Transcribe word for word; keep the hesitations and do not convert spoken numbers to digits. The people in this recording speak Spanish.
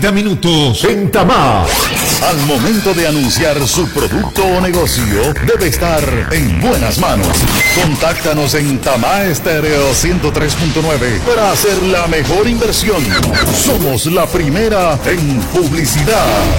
treinta minutos en Tamá. Al momento de anunciar su producto o negocio, debe estar en buenas manos. Contáctanos en Tamá Estéreo ciento tres punto nueve para hacer la mejor inversión. Somos la primera en publicidad.